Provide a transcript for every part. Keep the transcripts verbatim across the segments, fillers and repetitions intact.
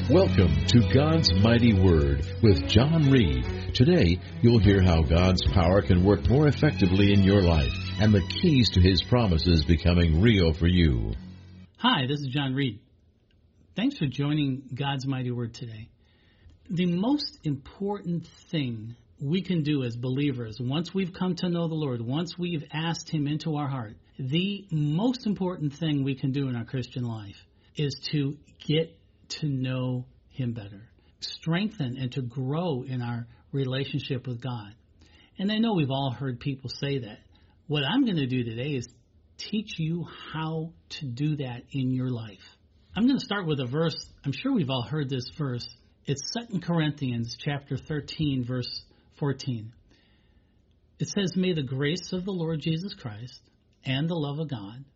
Welcome to God's Mighty Word with John Reed. Today, you'll hear how God's power can work more effectively in your life and the keys to His promises becoming real for you. Hi, this is John Reed. Thanks for joining God's Mighty Word today. The most important thing we can do as believers, once we've come to know the Lord, once we've asked Him into our heart, the most important thing we can do in our Christian life is to get to know Him better, strengthen and to grow in our relationship with God. And I know we've all heard people say that. What I'm going to do today is teach you how to do that in your life. I'm going to start with a verse. I'm sure we've all heard this verse. It's Second Corinthians chapter thirteen, verse fourteen. It says, "May the grace of the Lord Jesus Christ and the love of God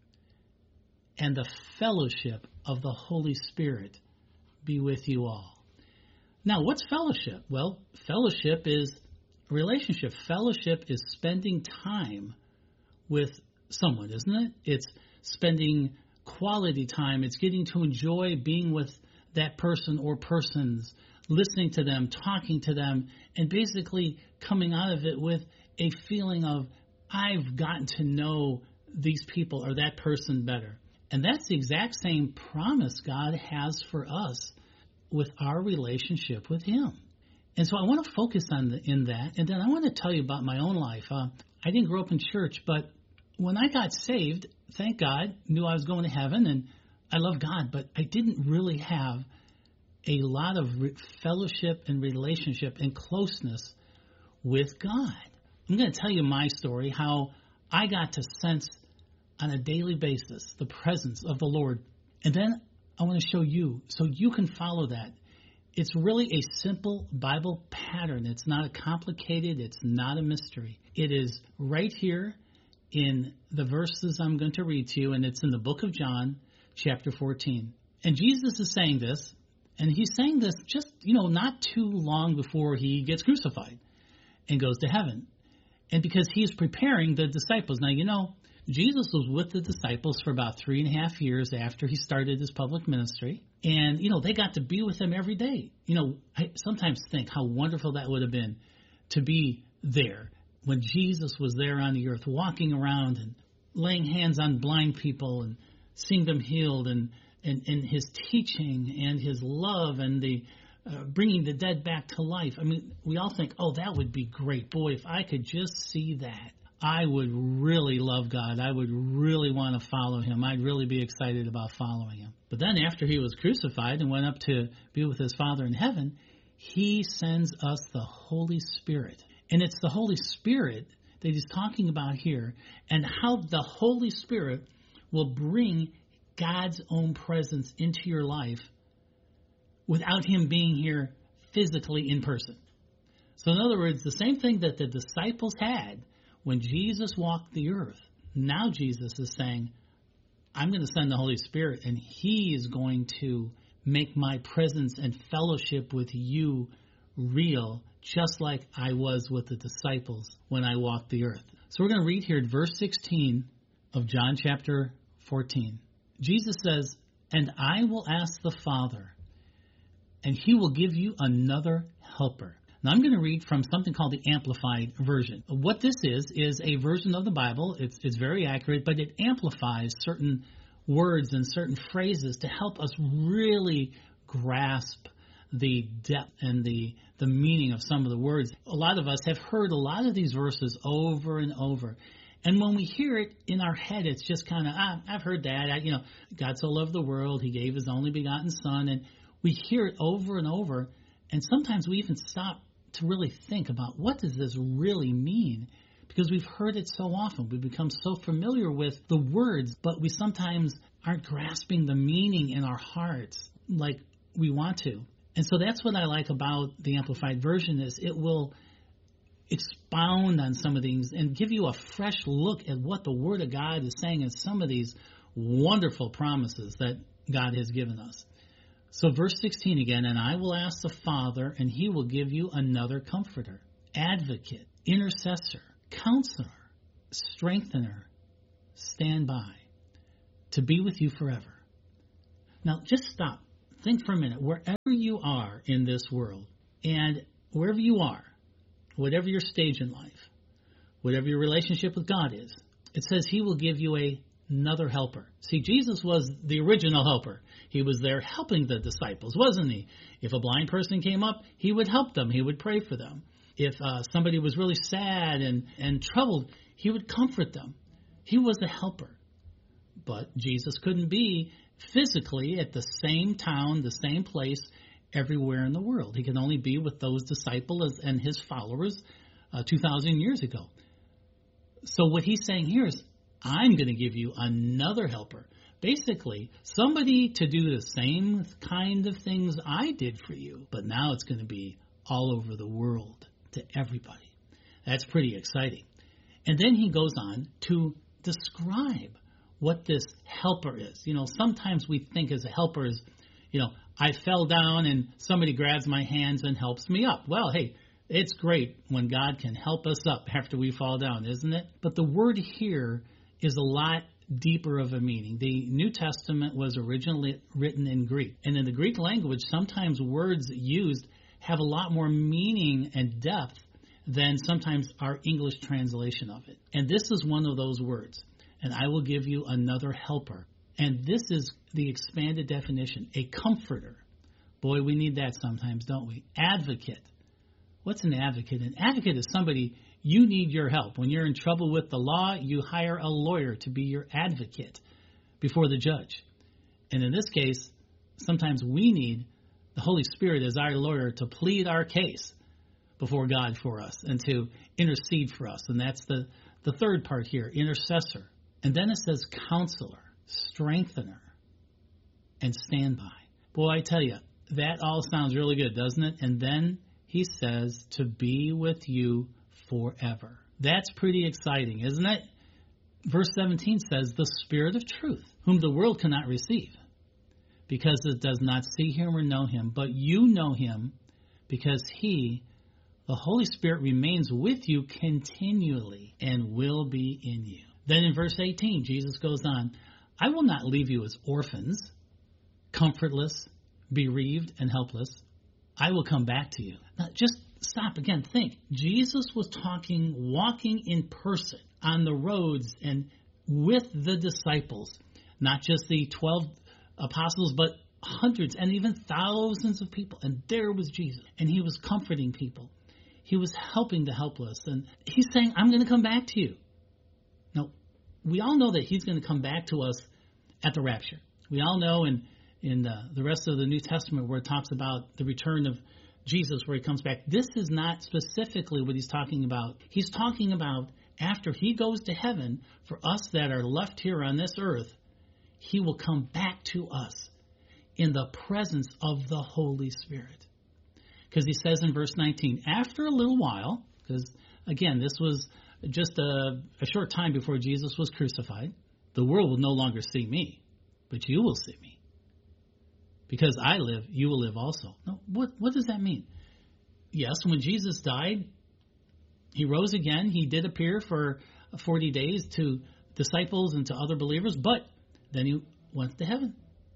and the fellowship of the Holy Spirit be with you all." Now, what's fellowship? Well, fellowship is relationship. Fellowship is spending time with someone, isn't it? It's spending quality time. It's getting to enjoy being with that person or persons, listening to them, talking to them, and basically coming out of it with a feeling of, I've gotten to know these people or that person better. And that's the exact same promise God has for us with our relationship with Him. And so I want to focus on the, in that, and then I want to tell you about my own life. Uh, I didn't grow up in church, but when I got saved, thank God, knew I was going to heaven, and I love God, but I didn't really have a lot of re- fellowship and relationship and closeness with God. I'm going to tell you my story, how I got to sense on a daily basis the presence of the Lord. And then I want to show you so you can follow that. It's really a simple Bible pattern. It's not complicated. It's not a mystery. It is right here in the verses I'm going to read to you, and it's in the book of John, chapter fourteen. And Jesus is saying this, and He's saying this just, you know, not too long before He gets crucified and goes to heaven. And because He's preparing the disciples. Now, you know, Jesus was with the disciples for about three and a half years after He started His public ministry. And, you know, they got to be with Him every day. You know, I sometimes think how wonderful that would have been to be there when Jesus was there on the earth, walking around and laying hands on blind people and seeing them healed, and, and, and His teaching and His love and the uh, bringing the dead back to life. I mean, we all think, oh, that would be great. Boy, if I could just see that, I would really love God. I would really want to follow Him. I'd really be excited about following Him. But then after He was crucified and went up to be with His Father in heaven, He sends us the Holy Spirit. And it's the Holy Spirit that He's talking about here, and how the Holy Spirit will bring God's own presence into your life without Him being here physically in person. So in other words, the same thing that the disciples had when Jesus walked the earth, now Jesus is saying, I'm going to send the Holy Spirit, and He is going to make my presence and fellowship with you real, just like I was with the disciples when I walked the earth. So we're going to read here at verse sixteen of John chapter fourteen. Jesus says, "And I will ask the Father, and He will give you another helper." Now I'm going to read from something called the Amplified Version. What this is, is a version of the Bible. It's, it's very accurate, but it amplifies certain words and certain phrases to help us really grasp the depth and the, the meaning of some of the words. A lot of us have heard a lot of these verses over and over. And when we hear it in our head, it's just kind of, ah, I've heard that. I, you know, God so loved the world, He gave His only begotten Son. And we hear it over and over. And sometimes we even stop to really think about, what does this really mean? Because we've heard it so often. We become so familiar with the words, but we sometimes aren't grasping the meaning in our hearts like we want to. And so that's what I like about the Amplified Version, is it will expound on some of these and give you a fresh look at what the Word of God is saying in some of these wonderful promises that God has given us. So verse sixteen again, "And I will ask the Father, and He will give you another Comforter, Advocate, Intercessor, Counselor, Strengthener, Standby, to be with you forever." Now just stop think for a minute, wherever you are in this world, and wherever you are, whatever your stage in life, whatever your relationship with God is, it says he will give you a, another helper. See, Jesus was the original helper. He was there helping the disciples, wasn't he? If a blind person came up, he would help them. He would pray for them. If uh, somebody was really sad and, and troubled, he would comfort them. He was a helper. But Jesus couldn't be physically at the same town, the same place, everywhere in the world. He can only be with those disciples and his followers uh, two thousand years ago. So what he's saying here is, I'm going to give you another helper. Basically, somebody to do the same kind of things I did for you, but now it's going to be all over the world to everybody. That's pretty exciting. And then he goes on to describe what this helper is. You know, sometimes we think as a helper is, you know, I fell down and somebody grabs my hands and helps me up. Well, hey, it's great when God can help us up after we fall down, isn't it? But the word here is a lot deeper of a meaning. The New Testament was originally written in Greek. And in the Greek language, sometimes words used have a lot more meaning and depth than sometimes our English translation of it. And this is one of those words. And I will give you another helper. And this is the expanded definition, a comforter. Boy, we need that sometimes, don't we? Advocate. What's an advocate? An advocate is somebody, you need your help. When you're in trouble with the law, you hire a lawyer to be your advocate before the judge. And in this case, sometimes we need the Holy Spirit as our lawyer to plead our case before God for us and to intercede for us. And that's the, the third part here, intercessor. And then it says counselor, strengthener, and standby. Boy, I tell you, that all sounds really good, doesn't it? And then he says to be with you forever. That's pretty exciting, isn't it? Verse seventeen says, the Spirit of truth, whom the world cannot receive, because it does not see him or know him, but you know him, because he, the Holy Spirit, remains with you continually and will be in you. Then in verse eighteen, Jesus goes on, I will not leave you as orphans, comfortless, bereaved, and helpless. I will come back to you. Now, just stop again. Think. Jesus was talking, walking in person on the roads and with the disciples, not just the twelve apostles, but hundreds and even thousands of people. And there was Jesus. And he was comforting people. He was helping the helpless. And he's saying, I'm going to come back to you. Now, we all know that he's going to come back to us at the rapture. We all know in in the, the rest of the New Testament where it talks about the return of Jesus, where he comes back. This is not specifically what he's talking about. He's talking about after he goes to heaven, for us that are left here on this earth, he will come back to us in the presence of the Holy Spirit. Because he says in verse nineteen, after a little while, because again, this was just a, a short time before Jesus was crucified, the world will no longer see me, but you will see me. Because I live, you will live also. Now, what, what does that mean? Yes, when Jesus died, he rose again. He did appear for forty days to disciples and to other believers, but then he went to heaven.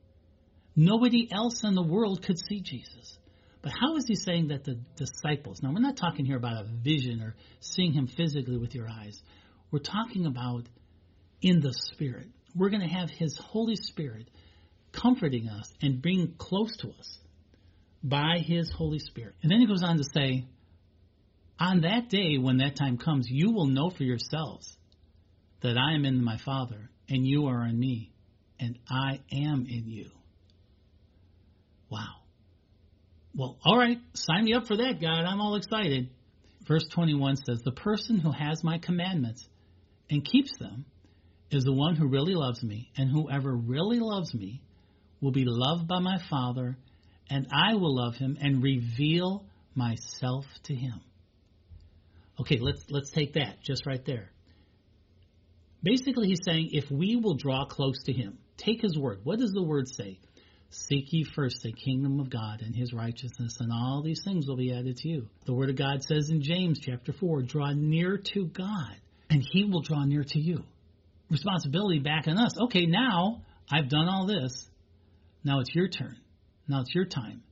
Nobody else in the world could see Jesus. But how is he saying that the disciples, now we're not talking here about a vision or seeing him physically with your eyes. We're talking about in the Spirit. We're going to have his Holy Spirit comforting us and being close to us by his Holy Spirit. And then he goes on to say, on that day when that time comes, you will know for yourselves that I am in my Father, and you are in me, and I am in you. Wow. Well, all right, sign me up for that, God. I'm all excited. Verse twenty-one says, the person who has my commandments and keeps them is the one who really loves me, and whoever really loves me will be loved by my Father, and I will love him and reveal myself to him. Okay, let's let's take that just right there. Basically, he's saying if we will draw close to him, take his word. What does the word say? Seek ye first the kingdom of God and his righteousness, and all these things will be added to you. The word of God says in James chapter four, draw near to God, and he will draw near to you. Responsibility back on us. Okay, now I've done all this. Now it's your turn. Now it's your time.